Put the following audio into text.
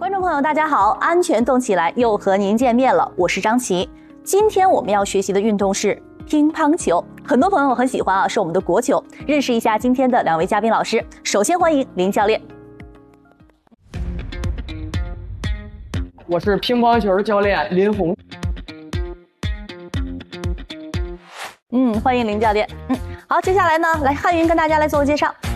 观众朋友，大家好，安全动起来又和您见面了，我是张琪。今天我们要学习的运动是乒乓球，很多朋友很喜欢啊，是我们的国球。认识一下今天的两位嘉宾老师，首先欢迎林教练。 我是乒乓球教练林红。 欢迎林教练。好，接下来呢，来汉云跟大家来做个介绍。